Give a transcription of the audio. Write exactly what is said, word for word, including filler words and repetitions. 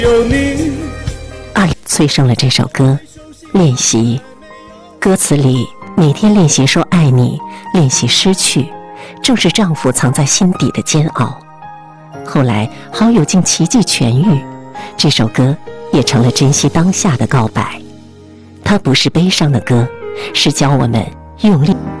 有你。 二催生了这首歌，练习。歌词里每天练习说爱你，练习失去，正是丈夫藏在心底的煎熬。后来好友竟奇迹痊愈，这首歌也成了珍惜当下的告白。它不是悲伤的歌，是教我们用力